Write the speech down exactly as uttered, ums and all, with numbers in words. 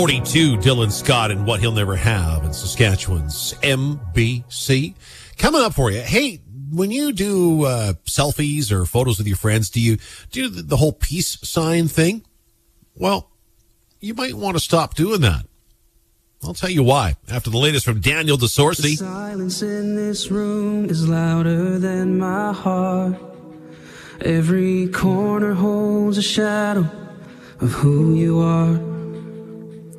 forty-two, Dylan Scott and What He'll Never Have in Saskatchewan's M B C. Coming up for you. Hey, when you do uh, selfies or photos with your friends, do you do the, the whole peace sign thing? Well, you might want to stop doing that. I'll tell you why after the latest from Daniel DeSorcy. The silence in this room is louder than my heart. Every corner holds a shadow of who you are.